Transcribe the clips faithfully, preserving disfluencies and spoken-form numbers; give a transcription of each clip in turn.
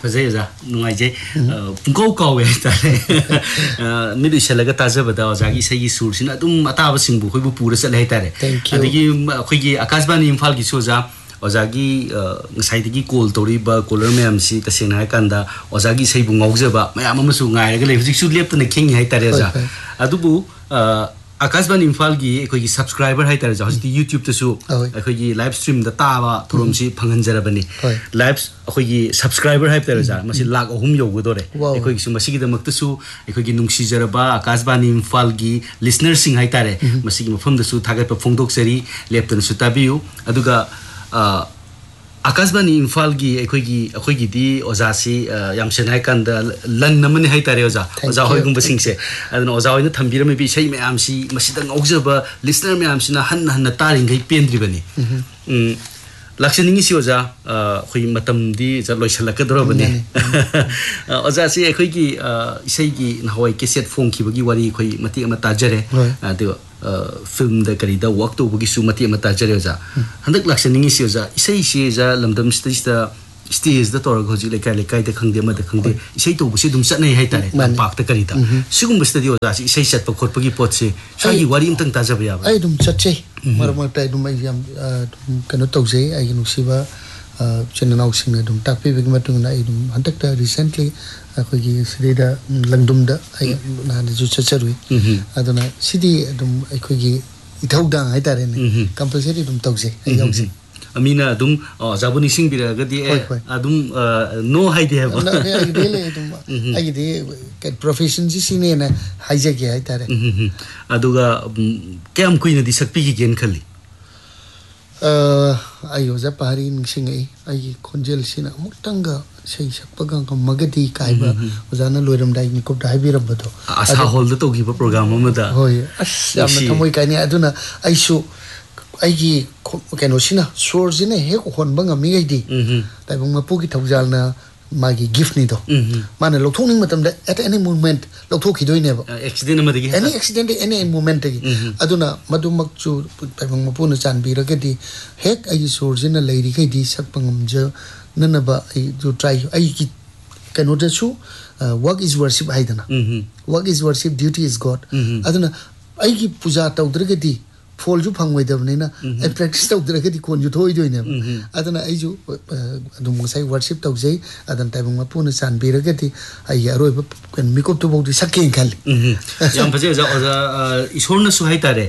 फजे जा नुंगाई जे पुंगौ कावे तारे मिदु शलगा ताजबदा ओजागी सही सुरसिना तुम अताब सिंबु खोइबु पुरा चले तारे अदगी खोइगी आकाशबानी इम्फाल की सोजा ओजागी ngसाइदगी कॉल तोरिबा कॉलर मैम सी तसेना है कांदा ओजागी सही बु ngौजबा मैम अमसु ngairega ले हुजिक सु लेप्तने खेंगी है तारे जा अदुबु आकाशबानी इम्फाल की अखोगी सब्सक्राइबर है तारे जा हजि YouTube तसु अखोगी live stream the Taba theorem C फंगनजरबनी live अखोगी subscriber है तारे जा मसी लाख अहुम योगदोरे अखोगी सु मसी की दमक्तसु अखोगी नुंगसीजरबा आकाशबानी इम्फाल की लिसनर सिंग है तारे मसी की मफम दसु थागत फोंदोक्सरी लेप्तन सु ताबियु अदुगा आकाशबानी इम्फाल की अखोगी अखोगी दी ओजासी यामसेनाय कांद लन नमने है तारे ओजा ओजा होइगुम बसिंगसे अदन ओजा होइना थंबिर में भी सही में आमसी मसिदंग औजबा लिसनर में आमसिना हन हन तारिंगै पेंद्रिबनी लक्षनिंगी सी ओजा खोइ मतम दी ज लोइसलकदरबनी ओजा सी अखोगी इसैगी नहoi केसेट फोंखिबगी वारी खोइ मति अमा ताजरे अदो फिल्म द करी द वर्क तो बगी सुमति मता जरे जा हंदक लक्षनिंगी सी जा इसै सी जा लमदम स्टेज द स्टेज द तोर गोजि लेkai लेkai द खंगदे म द खंगदे इसै तो बुसी दुम चनै है तारे पाक त करी दा सिगुम बस्ते दियो जा इसै सत प खोट पगी पोत से सागी वारी इमतंग ताजब या ai dum chatche mar mar tai dum ai yam kano tawje ai nu siba chenna sing dum takpi big matung na ai dum hantak ta recently अखोगी सिदा लंगदुम द आई ना जु चचरुई अदना सिदी दम अखोगी इथौदांग हाय तारे ने कंपलसरी दम तौजे आई यौजे अमीना दुम जाबुनी सिंग बिरागदी अदुम नो हाइदे है ना आई देले दम आई दे के प्रोफेशन जी सिने ना हाइजे के हाय तारे अदुगा केम कुइना दि सकपी की गेन खली आई ओजा पहारी निसिंगै आई खोंजेल सिना मुक्तंगा सही सकपगा मगदी काइबा ओजाना लोइरमदाई निकोब दाइबिरबदो आशा होल द तोगी प्रोग्राम अमदा होय अस याम थमोय काइनी अदुना आइसु आइगी केनोसिना सोरजिने हेक होनबा ngamigaidi ताइबंग मपुगी थौजालना मागी गिफ्ट नि दो माने लौथोनिंग मतमदा at any moment लौथोखिदोइनेबा accident अमदगी any accident any moment गी अदुना मदुमकचु ताइबंग मपुना चानबिरगदी हेक आइगी सोरजिना लेरिगैदी सकपंगमज ननबा आई जो ट्राई आई की कनोदसु work is worship हाइदना work is worship duty is God अदना आई की पूजा तौद्रगदी फोल जो फंगवैदबनेना आई प्रैक्टिस तौद्रगदी कोन जो थोइदोइने अदना आई जो दुम गसाई वर्शिप तौजै अदन ताइबंग मपुना चानबिरगदी आई अरोइब कन मिकोप तो बोदी सकें खाली याम फजे जा ओजा ईश्वरना सु हाइतारे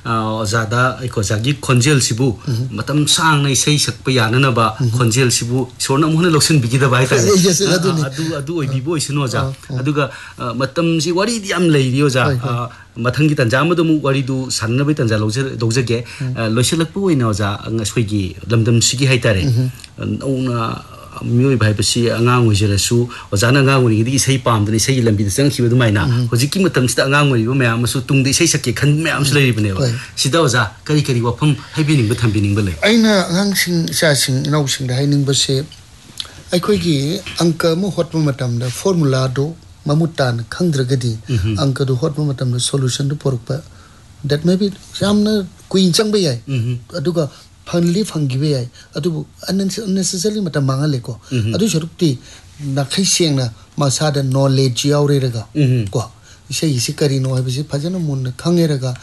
ओजादा इको जागी खोंजेल सिबु मतम सांग नै सही सकप याननबा खोंजेल सिबु ईश्वरना मोहन लक्ष्मण बिगिदा बाइतारे अदु अदु ओइबिबो इसनो जा अदुगा मतम सि वारी याम लेरियो जा मथंगी तंजा मदमु वारीदु साननबे तंजा लौजे दौजगे लोइसलकपु ओइना ओजा अंगसोइगी लमदम सिगी हाइतारे औना मियोय भाइबसी अंगांग ओइजरसु ओजाना अंगांग ओइगी सही पामदनि सही लंबी चंगखिबो दुमाइना होजिकी मतमसिदा अंगांग ओइबो मयामसु तुंगदि सही सके खन मयामसु लेरिबनेबा सिदा ओजा करी करी वफम हाइबिनिंग थंबिनिंग बले आइना अंगांग सिंग सासिंग नौसिंग दा हाइनिंग बसे अखोइगी अंक मु होतम मतमदा फॉर्मूला दो ममुतान खंद्रगदी अंक दो होतम मतमदा सॉल्यूशन दो पोरपा दैट मे बी सामना क्वीन चंगबे याय अदुगा फनली फंगिबे याय अदुबु अननेसेसरी मत मांगलेको अदु सरुक्ति नखै सेंगना मासादा नॉलेज यावरेरगा को इसे इसे करिनो हाइबसे फजन मुन खंगेरगा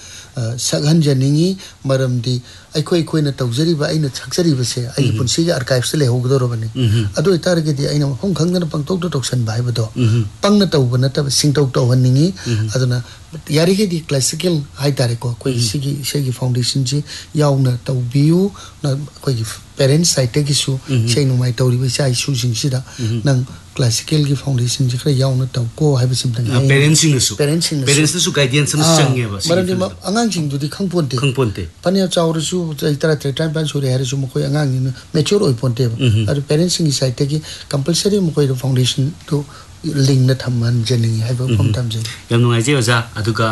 सगहनजनिंगी मरमदी अखोय खोयना तौजरिबा आइना छक्सरिबसे आइ पुनसिगा आर्काइव्स ले होगदोरबनी अदो इतारगदी आइना हम खंगना पंगतोक तोक्सन भाइबदो पंगना तौबना तब सिंगतोक तौहनिंगी अदना यारिगेदी क्लासिकल हाइतारेको कोइ सिगी सेगी फाउंडेशन जी याउना तौबियु ना कोइ पेरेंट्स साइट गिसु सेनु माइ तौरिबे साइ सुजिंसिदा नंग क्लासिकल की फाउंडेशन जी खरा याउना तौको हाइबसिम दंग पेरेंट्स सिंगसु पेरेंट्स पेरेंट्स सु गाइडेंस सम चंगेबा मरदि अंगांग सिंगदुदि खंगपोनते खंगपोनते पनिया चावरसु इतरा टाइम पास हो रे हरसु मखोय अंगांग नि मैच्योर ओइ पोनते अर पेरेंट्स सिंग साइट की कंपलसरी मखोय फाउंडेशन तो लिंक न थमन जनि हाइबो फम थमजे याम नुंगाइजे ओजा अदुगा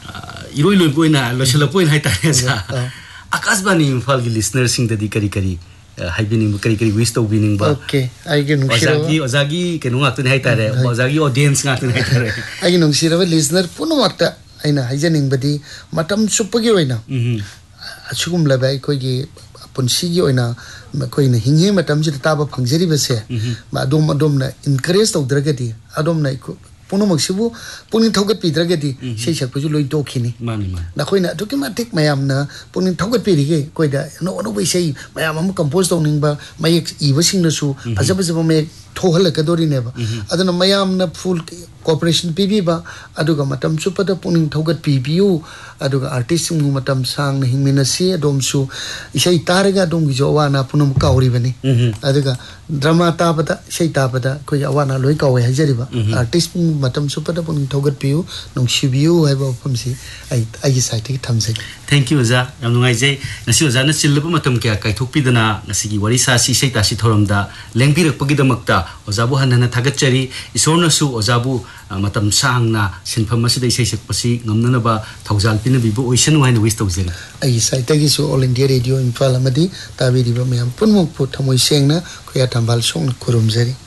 इरोइ लोइ पोइना लसला पोइन हाइतारे जा आकाशबानी इम्फाल की लिसनर सिंग ददि करी करी हाइबिनिंग करी करी विश तौबिनिंग बा ओके आइगे नुसिरो ओजागी ओजागी केनु गातुन हाइतारे ओजागी ऑडियंस गातुन हाइतारे आइगे नुसिरो लिसनर पुनो मक्ता आइना हाइजनिंग बदि मतम सुपगी ओइना असुगुम लबाय कोइगी punsi yo ina koi na hinge matam ji ta ba phangjeri ba se ma adom adom na encourage to dragati adom na puno maksibu punin thogat pi dragati sei sak puju loi to khini mani mani na koi na to ki matik mayam na punin thogat pi ri koi da no no bai sei mayam am compose to ning ba mai i ba sing na su phajab phajab me thohal ka dori ne ba adana mayam na full cooperation pi bi ba aduga matam su pada punin thogat pi biu aduga artist mu matam sang na hingmina si adom su isai targa dom gi jowa na punum kauri bani aduga drama ta pada sei ta pada koi awana loi kawe hajari ba artist mu matam su pada punin thogat piu nong sibiu hai ba phamsi ai ai sai ti thamse thank you oza yam nungai jai ngasi oza na chilba matam kya kai thok pi dana ngasi gi wari sa si sei ta si thoram da lengpi rak pagi damakta oza bu hanana thagat chari isorna su oza bu matam sang na sinpham masi dai sei sek pasi ngamna ba thaujal pin bi bu oisan wai na wish to jeri ai sai ta gi su all india radio imphal amadi ta bi di ba me am punmuk pu thamoi seng na khoya thambal song kurum jeri